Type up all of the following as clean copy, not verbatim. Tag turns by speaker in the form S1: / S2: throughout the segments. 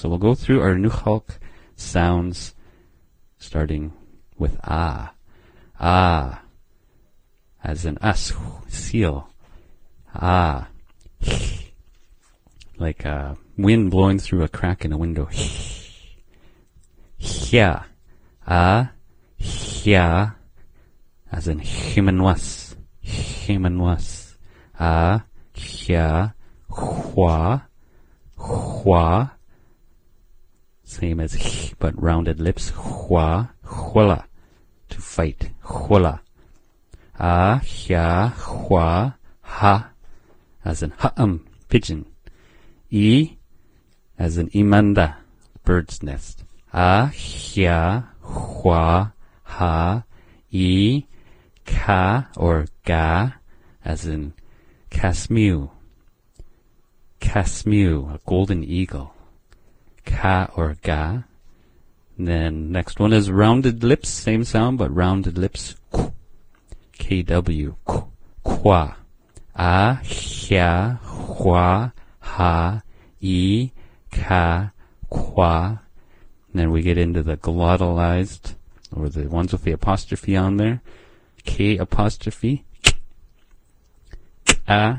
S1: So we'll go through our Nukhalk sounds starting with ah. Ah, as in us, seal. Ah, like wind blowing through a crack in a window. Hya, ah, hya, as in human was. Ah, hya, hua, hua. Same as h, but rounded lips. Hua, hula, to fight. Hula. Ah, hya, hua, ha, as in ha'am, pigeon. E, as in imanda, bird's nest. Ah, hya, hua, ha, e, ka, or ga, as in kasmu. Kasmu, a golden eagle. Ka or ga. And then next one is rounded lips, same sound, but rounded lips. KW, kwa. A, hya, hua, ha, e, ka, kwa. And then we get into the glottalized, or the ones with the apostrophe on there. K apostrophe. A,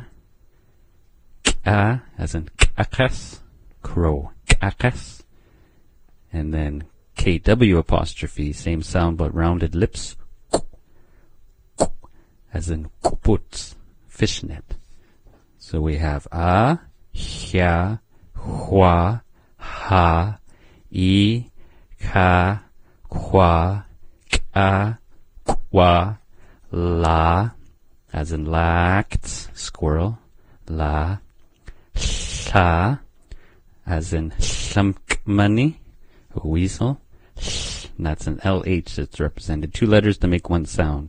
S1: as in akas, crow. Akas. And then KW apostrophe, same sound but rounded lips. As in kuput, fishnet. So we have a, hya, hua, ha, e, ka, kwa, ka, kwa, la, as in lact, squirrel, la, sha, as in shamkmani, a weasel. And that's an LH that's represented. 2 letters to make one sound.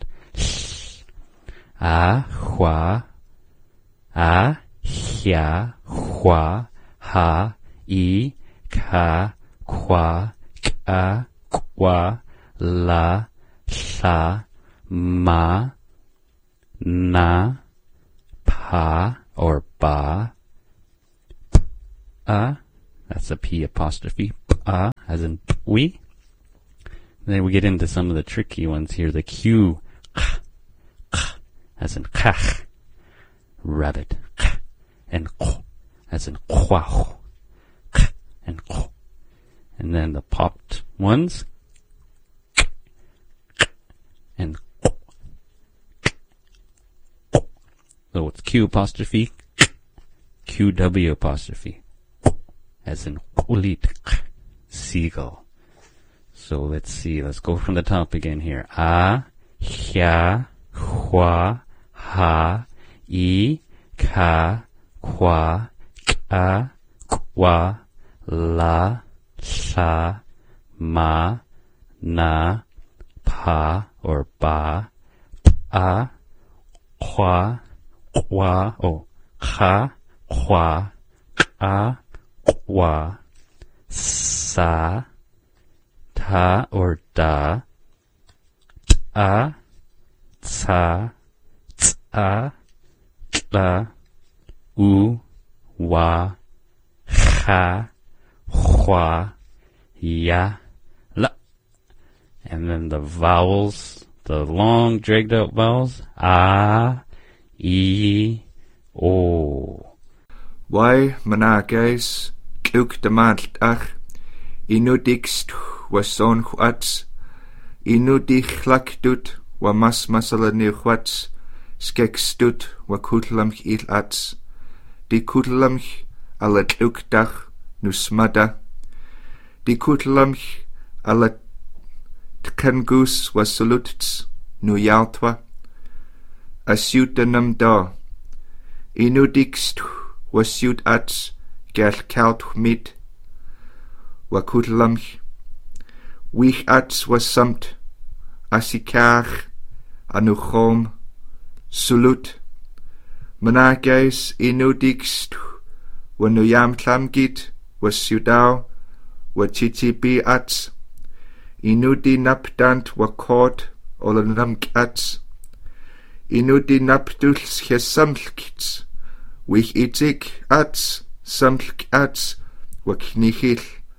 S1: A, hua, a, hya, hua, ha, e, ka, kwa, ka, kwa, la, sha, ma, na, pa, or ba, that's a P apostrophe. As in we. Then we get into some of the tricky ones here. The Q, as in kach, rabbit, and as in quaho, and and then the popped ones, and so it's Q apostrophe, QW apostrophe. As in kulit, seagull. So let's see, let's go from the top again here. A, hya, hua, ha, e, ka, kwa, ka, kwa, la, sha, ma, na, pa, or ba, a, kwa, kwa, ka, kwa, ka, wa, sa, ta or da, a, tsa, tsa, tla, u, wa, ha, hua, ya, la. And then the vowels, the long dragged out vowels, a, e, o.
S2: Why managais kuk de maaldach inudikst was son chwats inudich lakdut wa mas masalani chwats skekstut wa kutlamch il ats di kutlamch ala klukdach nusmada di kutlamch ala tkangus was salutts nu yaltwa asiutanam da inudikst was siut ats gel kaut mit wa kutlamch wich ats was samt asikach anu chom sulut managais inudikst wa nu yam klamgit was siudau wa chichipi ats inudi napdant wa kort olanamk ats inudi napduls chesamlkits wich itzig ats samlk ats wa knichil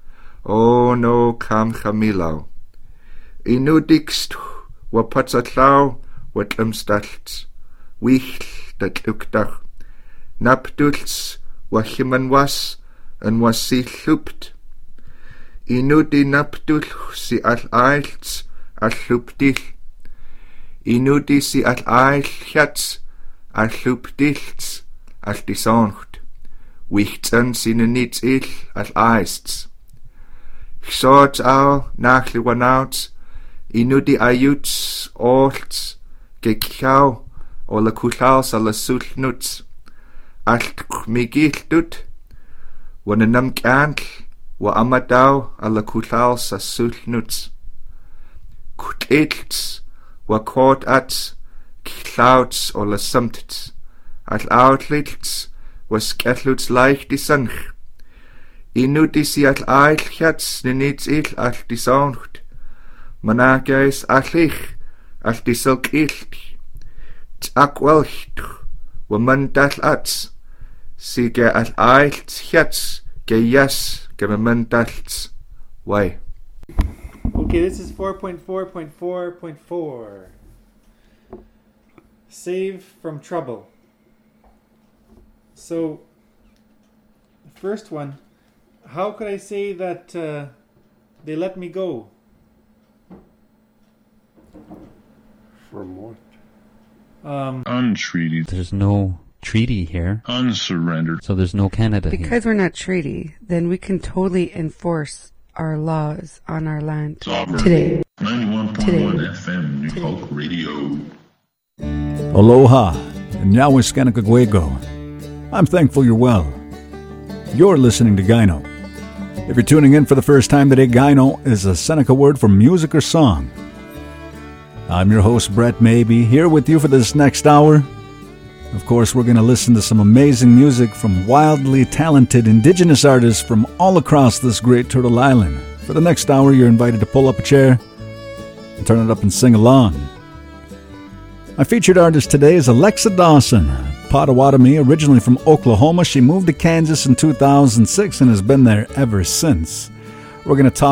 S2: O no kam chamilau. Inudikst wa patsatlau wa tlumstalts. Wichl dat luktach. Napdults wa chimanwas en was si llwpt. Inudi napdul si all ailts all llwpdill. Inudi si all aillats all llwpdillts all disoncht. Wichtsen sine nits ill all aists. Xort au nachli wanauts. Inudi ayuts olts gekau o la kuhlaus a la sulnuts. Alt migiltut wananam kantl wa amadau a la kuhlaus a sulnuts. Kutlits wa kort ats klauts o la sumtits. Al outlits wa sketluts leicht die sanch. Inudi si al ailchats ninits ill al disoncht. Managais allich al disulk ilch. T'akwelcht wa mandal ats. Si ge al ailchats ge yes ge mandalts. Why?
S3: Okay, this is 4.4.4.4. Save from trouble. So, the first one, how could I say that they let me go?
S4: From what?
S5: Untreated.
S1: There's no treaty here,
S5: Unsurrendered.
S1: so there's no Canada here.
S6: Because we're not treaty, then we can totally enforce our laws on our land
S5: Sovereign.
S6: today.
S5: 91.1 FM, New Hope Radio.
S7: Aloha, and Nyawiskanakagwego. I'm thankful you're well. You're listening to Gyno. If you're tuning in for the first time today, Gyno is a Seneca word for music or song. I'm your host, Brett Maybe, here with you for this next hour. Of course, we're going to listen to some amazing music from wildly talented indigenous artists from all across this great Turtle Island. For the next hour, you're invited to pull up a chair and turn it up and sing along. My featured artist today is Alexa Dawson, Potawatomi, originally from Oklahoma. She moved to Kansas in 2006 and has been there ever since. We're going to talk